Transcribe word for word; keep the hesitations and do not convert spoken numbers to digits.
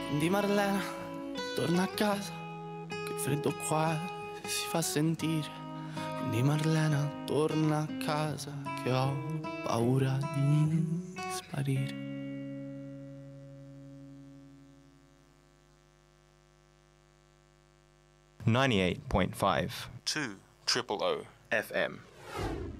Quindi Marlena, torna a casa, che freddo qua si fa sentire. Quindi Marlena, torna a casa, che ho paura di sparire. ninety-eight point five two triple O F M.